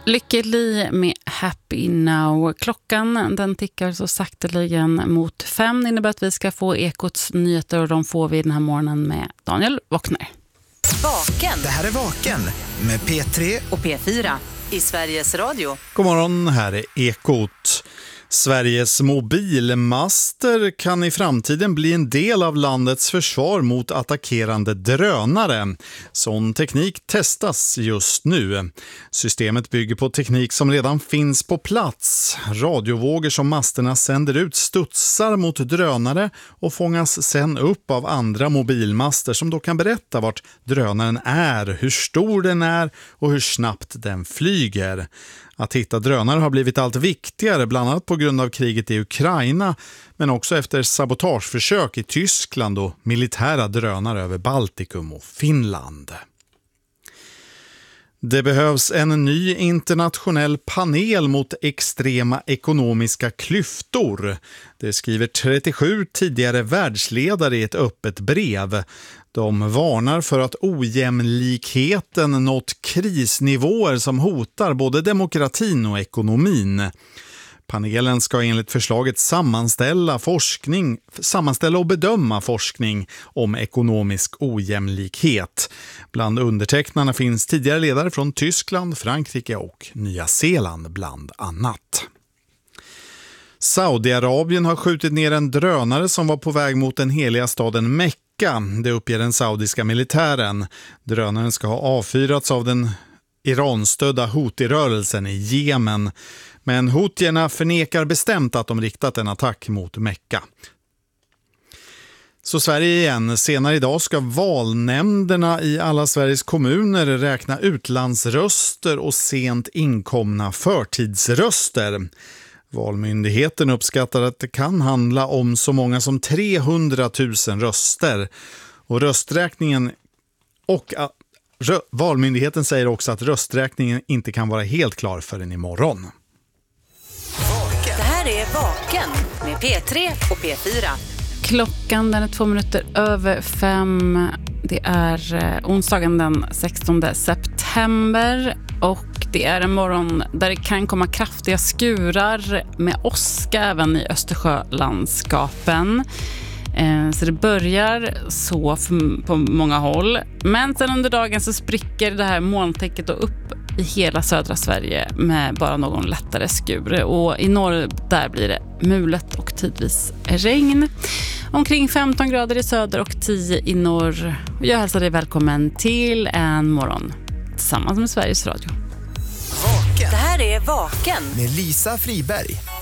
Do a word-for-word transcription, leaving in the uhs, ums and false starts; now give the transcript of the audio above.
Lykke Li med Happy Now. Klockan den tickar så sakteligen mot fem. Det innebär att vi ska få Ekots nyheter och de får vi den här morgonen med Daniel Wockner. Vaken. Det här är Vaken med P tre och P fyra i Sveriges Radio. God morgon, här är Ekot. Sveriges mobilmaster kan i framtiden bli en del av landets försvar mot attackerande drönare. Sån teknik testas just nu. Systemet bygger på teknik som redan finns på plats. Radiovågor som masterna sänder ut studsar mot drönare och fångas sen upp av andra mobilmaster som då kan berätta vart drönaren är, hur stor den är och hur snabbt den flyger. Att hitta drönare har blivit allt viktigare, bland annat på grund av kriget i Ukraina, men också efter sabotageförsök i Tyskland och militära drönare över Baltikum och Finland. Det behövs en ny internationell panel mot extrema ekonomiska klyftor. Det skriver trettiosju tidigare världsledare i ett öppet brev. De varnar för att ojämlikheten nått krisnivåer som hotar både demokratin och ekonomin. Panelen ska enligt förslaget sammanställa forskning, sammanställa och bedöma forskning om ekonomisk ojämlikhet. Bland undertecknarna finns tidigare ledare från Tyskland, Frankrike och Nya Zeeland bland annat. Saudiarabien har skjutit ner en drönare som var på väg mot den heliga staden Mekka. Det uppger den saudiska militären. Drönaren ska ha avfyrats av den Iran-stödda Houthi-rörelsen i Jemen. Men Houthierna förnekar bestämt att de riktat en attack mot Mekka. Så Sverige igen. Senare idag ska valnämnderna i alla Sveriges kommuner räkna utlandsröster och sent inkomna förtidsröster. Valmyndigheten uppskattar att det kan handla om så många som trehundratusen röster. Och rösträkningen och rö, valmyndigheten säger också att rösträkningen inte kan vara helt klar förrän imorgon. Det här är Vaken med P tre och P fyra. Klockan den är två minuter över fem. Det är eh, onsdagen den sextonde september och det är en morgon där det kan komma kraftiga skurar med åska även i Östersjölandskapen. Eh, så det börjar så på många håll. Men sen under dagen så spricker det här molntäcket upp i hela södra Sverige med bara någon lättare skur. Och i norr där blir det mulet och tidvis regn. Omkring femton grader i söder och tio i norr. Jag hälsar dig välkommen till en morgon tillsammans med Sveriges Radio. Vaken. Det här är Vaken med Lisa Friberg.